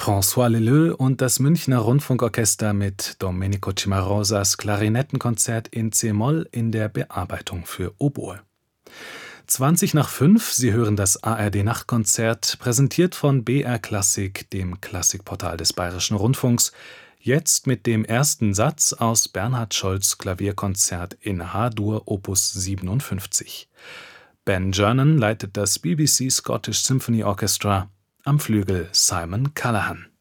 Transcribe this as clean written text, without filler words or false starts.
François Leleux und das Münchner Rundfunkorchester mit Domenico Cimarosas Klarinettenkonzert in c-Moll in der Bearbeitung für Oboe. 5:20, Sie hören das ARD-Nachtkonzert, präsentiert von BR Klassik, dem Klassikportal des Bayerischen Rundfunks, jetzt mit dem ersten Satz aus Bernhard Scholz' Klavierkonzert in H-Dur Opus 57. Ben Gernon leitet das BBC Scottish Symphony Orchestra, am Flügel Simon Callaghan.